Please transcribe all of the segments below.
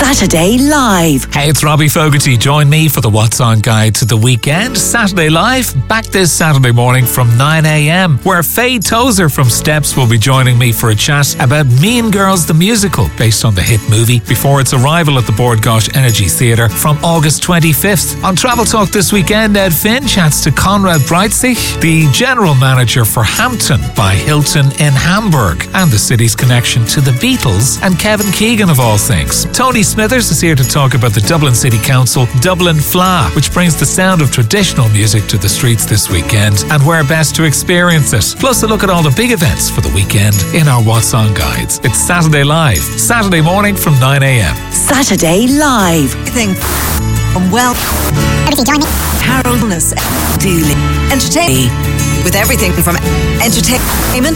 Saturday Live. Hey, it's Robbie Fogarty. Join me for the What's On Guide to the Weekend. Saturday Live, back this Saturday morning from 9 a.m, where Faye Tozer from Steps will be joining me for a chat about Mean Girls the Musical, based on the hit movie, before its arrival at the Bord Gáis Energy Theatre from August 25th. On Travel Talk this weekend, Ed Finn chats to Conrad Breitzig, the general manager for Hampton by Hilton in Hamburg, and the city's connection to the Beatles and Kevin Keegan of all things. Tony Smithers is here to talk about the Dublin City Council Dublin Fleadh, which brings the sound of traditional music to the streets this weekend, and where best to experience it. Plus a look at all the big events for the weekend in our What's On Guides. It's Saturday Live, Saturday morning from 9 a.m. Saturday Live. Everything from everything join me. Haroldness, dealing, entertaining, with everything from entertainment.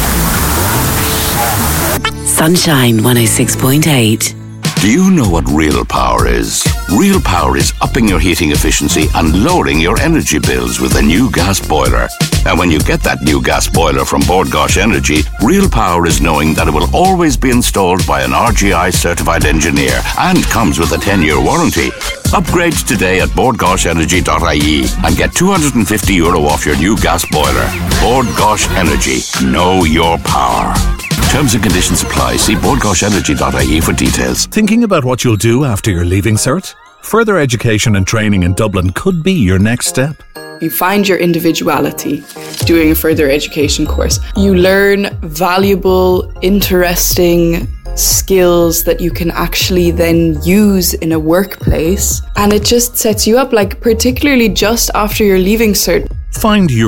Sunshine 106.8. Do you know what real power is? Real power is upping your heating efficiency and lowering your energy bills with a new gas boiler. And when you get that new gas boiler from Bord Gáis Energy, real power is knowing that it will always be installed by an RGI certified engineer and comes with a 10-year warranty. Upgrade today at bordgaisenergy.ie and get €250 off your new gas boiler. Bord Gáis Energy. Know your power. Terms and conditions apply. See bordgaisenergy.ie for details. Thinking about what you'll do after your leaving cert? Further education and training in Dublin could be your next step. You find your individuality doing a further education course. You learn valuable, interesting skills that you can actually then use in a workplace. And it just sets you up, like particularly just after your leaving cert. Find your